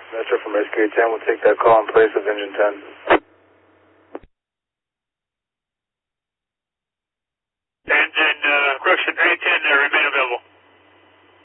Metro from Rescue 10 will take that call in place of engine 10. Engine, correction, A10, remain